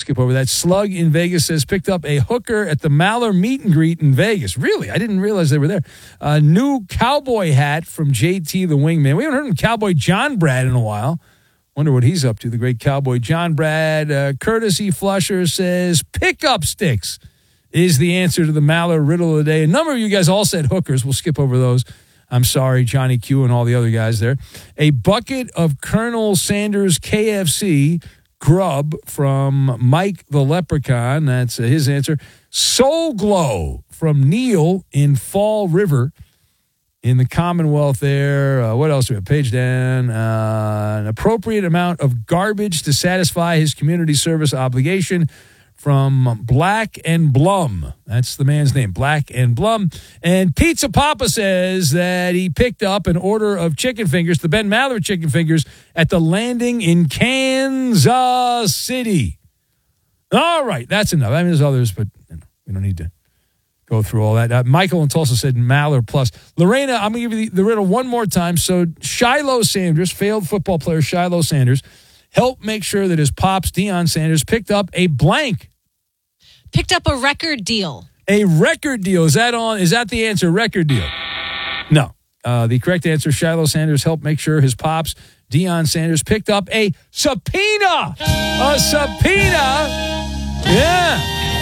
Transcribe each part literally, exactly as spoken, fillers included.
skip over that. Slug in Vegas says, picked up a hooker at the Maller meet and greet in Vegas. Really? I didn't realize they were there. A new cowboy hat from J T the Wingman. We haven't heard from Cowboy John Brad in a while. Wonder what he's up to, the great Cowboy John Brad. Uh, Courtesy Flusher says, pickup sticks is the answer to the Maller riddle of the day. A number of you guys all said hookers. We'll skip over those. I'm sorry, Johnny Q and all the other guys there. A bucket of Colonel Sanders K F C grub from Mike the Leprechaun. That's uh, his answer. Soul Glow from Neil in Fall River in the Commonwealth there. Uh, what else do we have? Page down. Uh, an appropriate amount of garbage to satisfy his community service obligation from Black and Blum. That's the man's name, Black and Blum. And Pizza Papa says that he picked up an order of chicken fingers, the Ben Maller chicken fingers, at the landing in Kansas City. All right, that's enough. I mean, there's others, but you know, we don't need to go through all that. Uh, Michael in Tulsa said Maller plus. Lorena, I'm going to give you the, the riddle one more time. So Shiloh Sanders, failed football player Shiloh Sanders, helped make sure that his pops, Deion Sanders, picked up a blank. Picked up a record deal. A record deal. Is that on? Is that the answer? Record deal? No. Uh, the correct answer, Shiloh Sanders helped make sure his pops, Deion Sanders, picked up a subpoena. A subpoena. Yeah.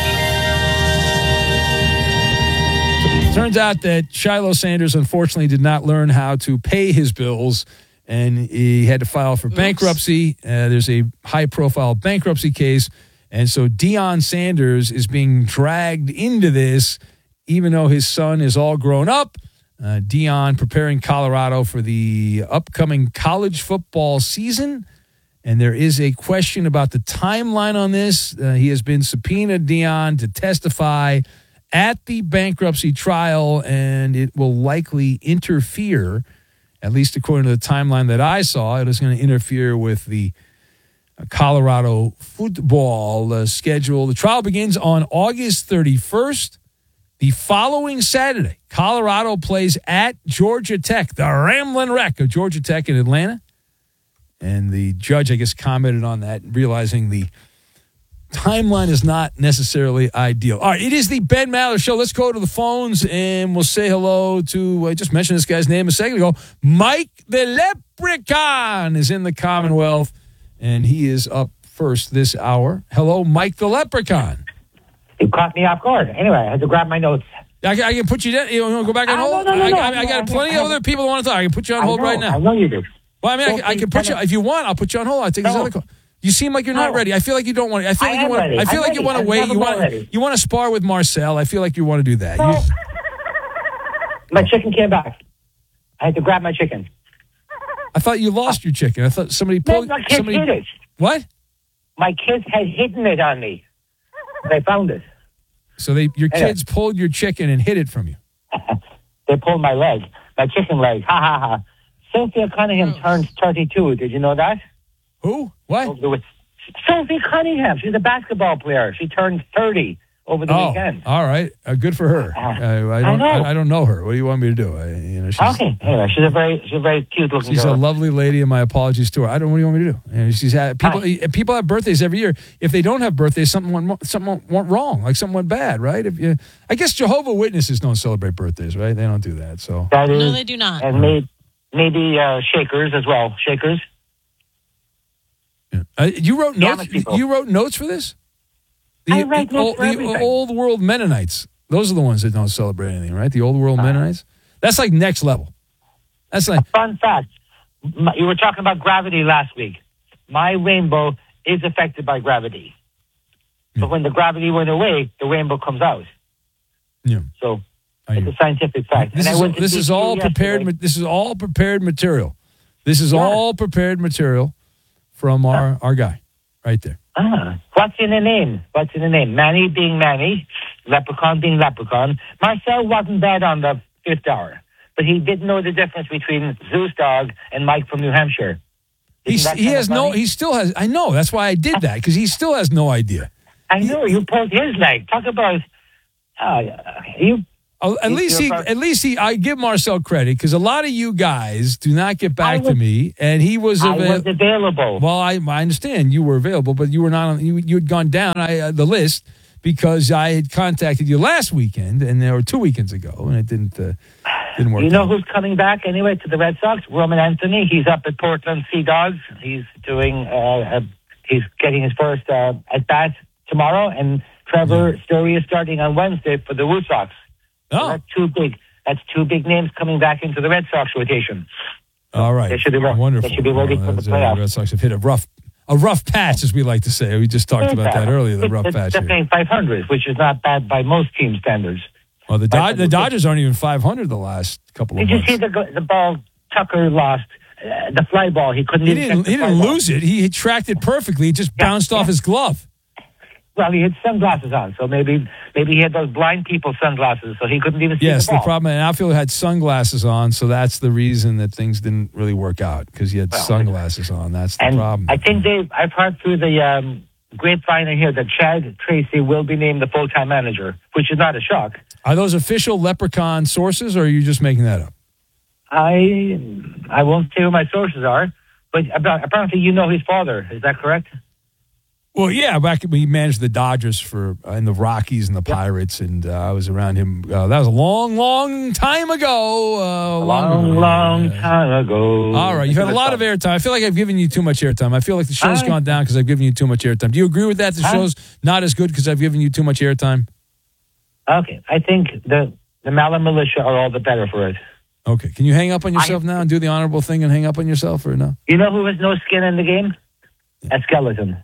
Turns out that Shiloh Sanders, unfortunately, did not learn how to pay his bills, and he had to file for bankruptcy. Uh, there's a high-profile bankruptcy case, and so Deion Sanders is being dragged into this, even though his son is all grown up. Uh, Deion preparing Colorado for the upcoming college football season, and there is a question about the timeline on this. Uh, he has been subpoenaed, Deion, to testify at the bankruptcy trial, and it will likely interfere, at least according to the timeline that I saw, it is going to interfere with the uh, Colorado football uh, schedule. The trial begins on August thirty-first. The following Saturday, Colorado plays at Georgia Tech, the Ramblin' Wreck of Georgia Tech in Atlanta. And the judge, I guess, commented on that, realizing the timeline is not necessarily ideal. All right, it is the Ben Maller Show. Let's go to the phones, and we'll say hello to, I just mentioned this guy's name a second ago, Mike the Leprechaun is in the Commonwealth, and he is up first this hour. Hello, Mike the Leprechaun. You caught me off guard. Anyway, I had to grab my notes. I can, I can put you down. You want to go back on Uh, hold? no, no, no, I, no, I, no, I got no, plenty I of other people that want to talk. I can put you on I hold know, right now. I know you do. Well, I mean, I, can- I can put you, if you want, I'll put you on hold. I'll take this No. other call. You seem like you're not No. ready. I feel like you don't want to. I feel I like you am want. ready. I feel I'm like you ready. want to I've wait. never You been want. ready. You want to spar with Marcel. I feel like you want to do that. No. You- My chicken came back. I had to grab my chicken. I thought you lost your chicken. I thought somebody No, pulled. my kids somebody, hid it. What? My kids had hidden it on me. They found it. So they, your Anyway. kids pulled your chicken and hid it from you. They pulled my leg, my chicken leg. Ha ha ha. Cynthia Cunningham Oh. turns thirty-two. Did you know that? Who? What? Sophie Cunningham. She's a basketball player. She turned thirty over the Oh, weekend. all right. Uh, good for her. Uh, Uh, I I don't. know. I, I don't know her. What do you want me to do? I, you know, she's, Okay. Anyway, she's a very, she's a very cute looking She's girl. a lovely lady, and my apologies to her. I don't. What do you want me to do? And she's had people. Hi. People have birthdays every year. If they don't have birthdays, something went something went wrong. Like something went bad, right? If you, I guess Jehovah Witnesses don't celebrate birthdays, right? They don't do that. So That is, No, they do not. and maybe, maybe uh, Shakers as well. Shakers. yeah. uh, you wrote Yeah, notes. people. You wrote notes for this. The, I write the notes old, for the everything. old world Mennonites. Those are the ones that don't celebrate anything, right? The old Uh-huh. world Mennonites. That's like next level. That's like Fun fact. My, you were talking about gravity last week. My rainbow is affected by gravity. Yeah. But when the gravity went away, the rainbow comes out. yeah. So I it's hear. a scientific fact. This And I is went to this D is C U all prepared. yesterday. ma- This is all prepared material. This is Yeah. all prepared material from our our guy right there. Ah, what's in the name? What's in the name? Manny being Manny, Leprechaun being Leprechaun. Marcel wasn't bad on the fifth hour, but he didn't know the difference between Zeus Dog and Mike from New Hampshire. He's, Isn't that he kind has of no. funny? He still has. I know. That's why I did that because he still has no idea. I know you pulled his leg. Talk about uh, you. Oh, at He's least he, your part- at least he. I give Marcel credit because a lot of you guys do not get back was- to me, and he was I available. was available. Well, I, I understand you were available, but you were not on. You you had gone down I, uh, the list because I had contacted you last weekend, and there were two weekends ago, and it didn't uh, didn't work. You know out. who's coming back anyway to the Red Sox? Roman Anthony. He's up at Portland Sea Dogs. He's doing. Uh, a, he's getting his first uh, at bat tomorrow, and Trevor Story is starting on Wednesday for the Woo Sox. So Oh, that's two big. That's two big names coming back into the Red Sox rotation. all right. They should be re- wonderful. they should be ready Well, for the that's, uh, playoffs. Red Sox have hit a rough a rough patch, as we like to say. We just talked about that earlier. The rough It's patch. Here. definitely five hundred, which is not bad by most team standards. Well, the Dod- the Dodgers aren't even five hundred the last couple of Did you months. see the go- the ball Tucker lost? Uh, the fly ball. He couldn't He even didn't. catch the He fly didn't ball. lose it. He tracked it perfectly. It just Yeah, bounced off yeah. his glove. Well, he had sunglasses on, so maybe maybe he had those blind people sunglasses, so he couldn't even see Yes, the the ball. problem. And outfield had sunglasses on, so that's the reason that things didn't really work out because he had Well, sunglasses on. That's the And problem. I think Dave, I've heard through the um, grapevine here that Chad Tracy will be named the full-time manager, which is not a shock. Are those official Leprechaun sources, or are you just making that up? I I won't say who my sources are, but about, apparently you know his father. Is that correct? Well, yeah, back when he managed the Dodgers for uh, and the Rockies and the Pirates, and uh, I was around him. Uh, that was a long, long time ago. Uh, A long, long time ago. All right, you've had a lot of airtime. I feel like I've given you too much airtime. I feel like the show's I- gone down because I've given you too much airtime. Do you agree with that? The I- show's not as good because I've given you too much airtime? Okay, I think the the Malin militia are all the better for it. Okay, can you hang up on yourself now and do the honorable thing and hang up on yourself, or no? You know who has no skin in the game? A skeleton.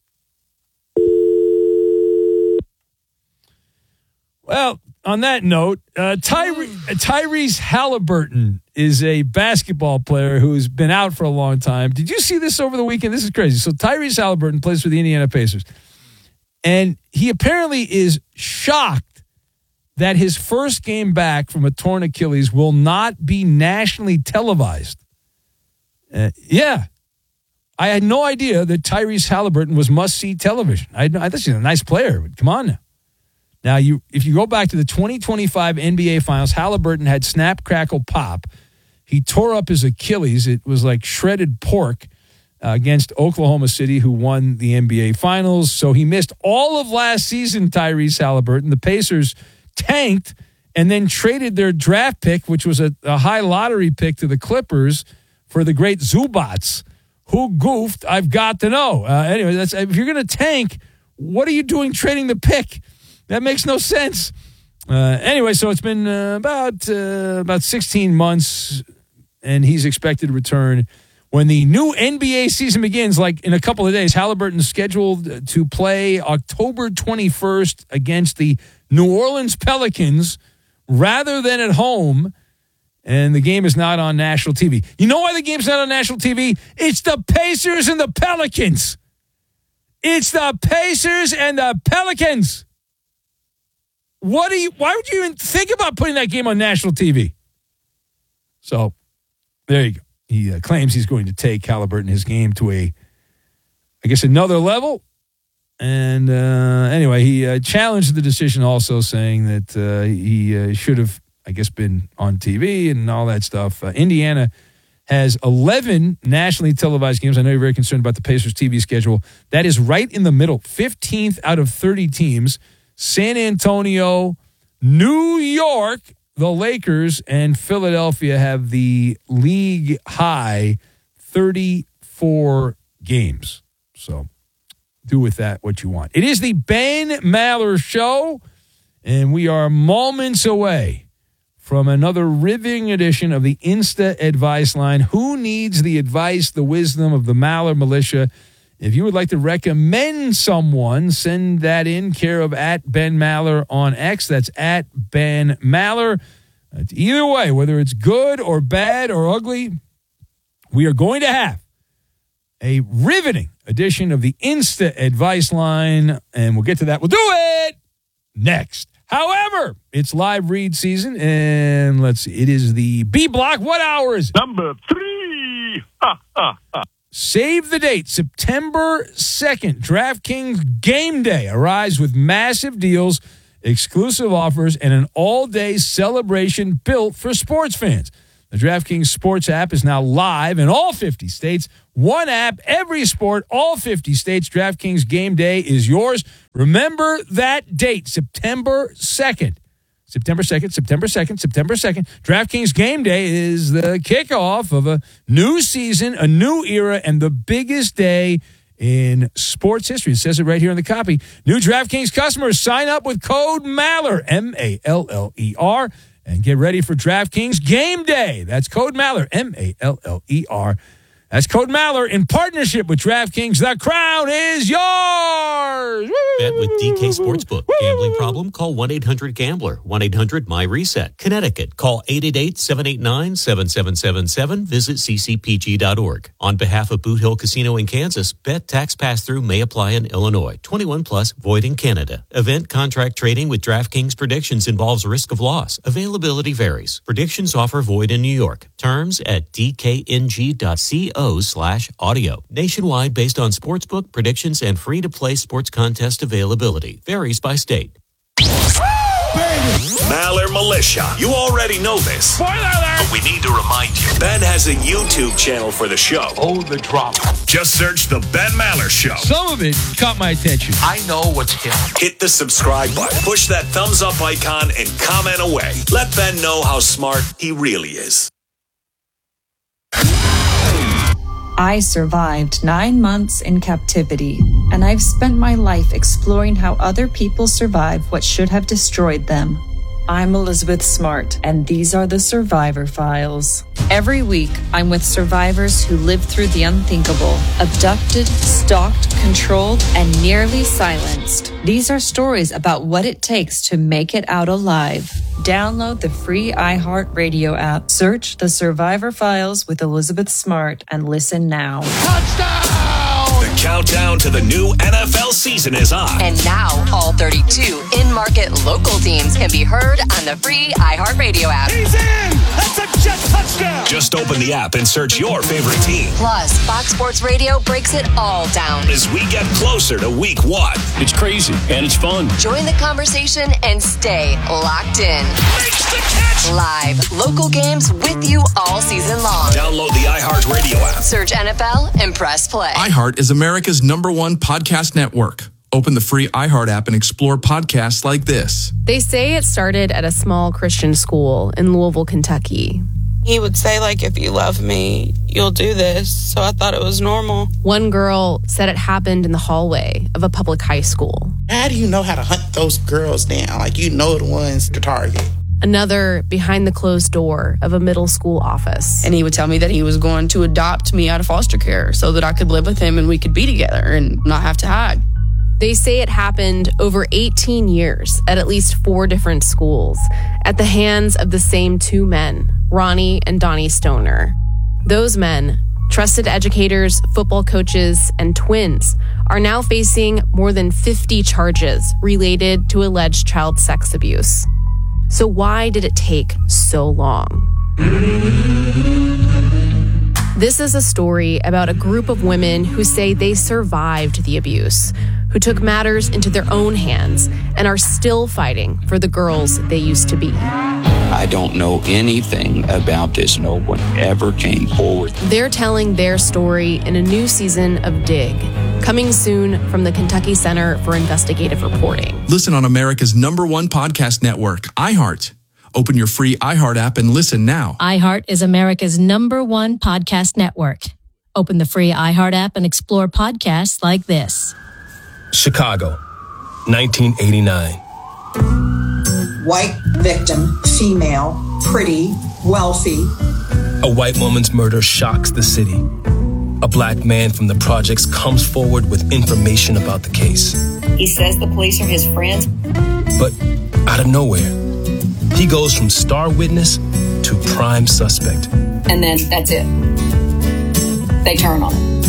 Well, on that note, uh, Tyre- Tyrese Halliburton is a basketball player who's been out for a long time. Did you see this over the weekend? This is crazy. So Tyrese Halliburton plays for the Indiana Pacers, and he apparently is shocked that his first game back from a torn Achilles will not be nationally televised. Uh, yeah. I had no idea that Tyrese Halliburton was must-see television. I, I thought he's a nice player, but come on now. Now, you if you go back to the twenty twenty-five N B A Finals, Halliburton had snap, crackle, pop. He tore up his Achilles. It was like shredded pork uh, against Oklahoma City, who won the N B A Finals. So he missed all of last season, Tyrese Halliburton. The Pacers tanked and then traded their draft pick, which was a, a high lottery pick, to the Clippers for the great Zubats. Who goofed? I've got to know. Uh, anyway, that's if you're going to tank, what are you doing trading the pick? That makes no sense. Uh, anyway, so it's been uh, about uh, about sixteen months, and he's expected to return when the new N B A season begins, like in a couple of days. Halliburton's scheduled to play October twenty-first against the New Orleans Pelicans rather than at home, and the game is not on national T V. You know why the game's not on national T V? It's the Pacers and the Pelicans. It's the Pacers and the Pelicans. What do you? Why would you even think about putting that game on national T V? So, there you go. He uh, claims he's going to take Halliburton his game to a, I guess, another level. And uh, anyway, he uh, challenged the decision, also saying that uh, he uh, should have, I guess, been on T V and all that stuff. Uh, Indiana has eleven nationally televised games. I know you're very concerned about the Pacers' T V schedule. That is right in the middle, fifteenth out of thirty teams. San Antonio, New York, the Lakers, and Philadelphia have the league high thirty-four games. So do with that what you want. It is the Ben Maller Show, and we are moments away from another riveting edition of the Insta Advice Line. Who needs the advice, the wisdom of the Maller Militia? If you would like to recommend someone, send that in, care of at Ben Maller on X. That's at Ben Maller. It's either way, whether it's good or bad or ugly, we are going to have a riveting edition of the Insta Advice Line, and we'll get to that. We'll do it next. However, it's live read season, and let's see, it is the B Block. What hour is it? Number three. Ha, ha, ha. Save the date, September second, DraftKings Game Day. Arrives with massive deals exclusive offers, and an all-day celebration built for sports fans. The DraftKings Sports app is now live in all fifty states. One app, every sport, all fifty states. DraftKings Game Day is yours. Remember that date, September second. September second, September second, September second. DraftKings Game Day is the kickoff of a new season, a new era, and the biggest day in sports history. It says it right here in the copy. New DraftKings customers sign up with code MALLER, M A L L E R, and get ready for DraftKings Game Day. That's code MALLER, M A L L E R. That's code MALLER in partnership with DraftKings. The crown is yours. Bet with D K Sportsbook. Gambling problem? Call one eight hundred gambler. one eight hundred my reset. Connecticut. Call eight eight eight, seven eight nine, seven seven seven seven. Visit c c p g dot org. On behalf of Boot Hill Casino in Kansas, bet tax pass-through may apply in Illinois. twenty-one plus, void in Canada. Event contract trading with DraftKings predictions involves risk of loss. Availability varies. Predictions offer void in New York. Terms at d k n g dot co slash audio. Nationwide based on sportsbook predictions and free-to-play sports contest availability. Varies by state. Maller Militia. You already know this. Spoiler alert! But we need to remind you. Ben has a YouTube channel for the show. Oh, the drama. Just search The Ben Maller Show. Some of it caught my attention. I know what's hip. Hit the subscribe button. Push that thumbs up icon and comment away. Let Ben know how smart he really is. I survived nine months in captivity, and I've spent my life exploring how other people survive what should have destroyed them. I'm Elizabeth Smart, and these are the Survivor Files. Every week, I'm with survivors who lived through the unthinkable, abducted, stalked, controlled, and nearly silenced. These are stories about what it takes to make it out alive. Download the free iHeartRadio app, search The Survivor Files with Elizabeth Smart, and listen now. The countdown to the new N F L season is on. And now, all thirty-two in-market local teams can be heard on the free iHeartRadio app. He's in! That's a jet touchdown! Just open the app and search your favorite team. Plus, Fox Sports Radio breaks it all down as we get closer to week one. It's crazy, and it's fun. Join the conversation and stay locked in. Makes the catch! Live, local games with you all season long. Download the iHeartRadio app. Search N F L and press play. iHeart is America's number one podcast network. Open the free iHeart app and explore podcasts like this. They say it started at a small Christian school in Louisville, Kentucky. He would say, like, if you love me, you'll do this. So I thought it was normal. One girl said it happened in the hallway of a public high school. How do you know how to hunt those girls down? Like, you know the ones to target. Another behind the closed door of a middle school office. And he would tell me that he was going to adopt me out of foster care so that I could live with him and we could be together and not have to hide. They say it happened over eighteen years at at least four different schools at the hands of the same two men, Ronnie and Donnie Stoner. Those men, trusted educators, football coaches, and twins, are now facing more than fifty charges related to alleged child sex abuse. So why did it take so long? This is a story about a group of women who say they survived the abuse, who took matters into their own hands and are still fighting for the girls they used to be. I don't know anything about this. No one ever came forward. They're telling their story in a new season of Dig, coming soon from the Kentucky Center for Investigative Reporting. Listen on America's number one podcast network, iHeart. Open your free iHeart app and listen now. iHeart is America's number one podcast network. Open the free iHeart app and explore podcasts like this. Chicago, nineteen eighty-nine. White victim, female, pretty, wealthy. A white woman's murder shocks the city. A black man from the projects comes forward with information about the case. He says the police are his friends. But out of nowhere, he goes from star witness to prime suspect. And then that's it. They turn on him.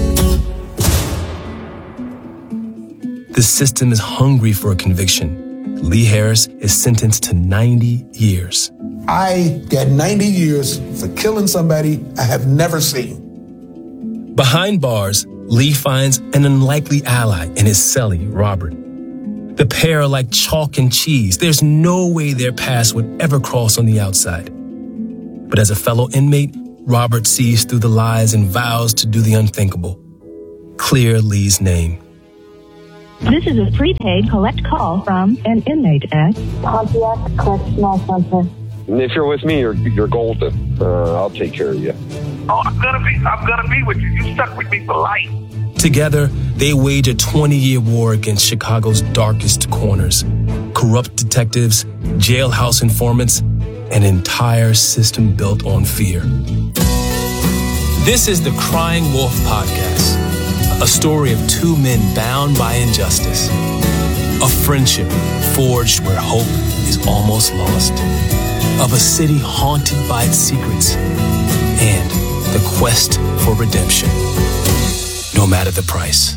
The system is hungry for a conviction. Lee Harris is sentenced to ninety years. I got ninety years for killing somebody I have never seen. Behind bars, Lee finds an unlikely ally in his cellie, Robert. The pair are like chalk and cheese. There's no way their paths would ever cross on the outside. But as a fellow inmate, Robert sees through the lies and vows to do the unthinkable. Clear Lee's name. This is a prepaid collect call from an inmate at Pontiac Correctional Center. If you're with me, you're you're golden. Uh, I'll take care of you. Oh, I'm gonna be. I'm gonna be with you. You stuck with me for life. Together, they wage a twenty-year war against Chicago's darkest corners. Corrupt detectives, jailhouse informants, an entire system built on fear. This is the Crying Wolf Podcast, a story of two men bound by injustice, a friendship forged where hope is almost lost, of a city haunted by its secrets, and the quest for redemption, no matter the price.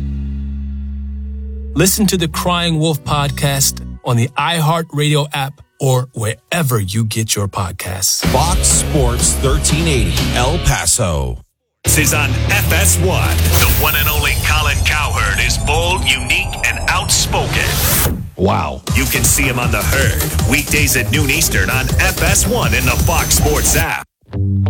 Listen to the Crying Wolf Podcast on the iHeartRadio app or wherever you get your podcasts. Fox Sports thirteen eighty, El Paso. This is on F S one. The one and only Colin Cowherd is bold, unique, and outspoken. Wow. You can see him on The Herd, weekdays at noon Eastern on F S one in the Fox Sports app.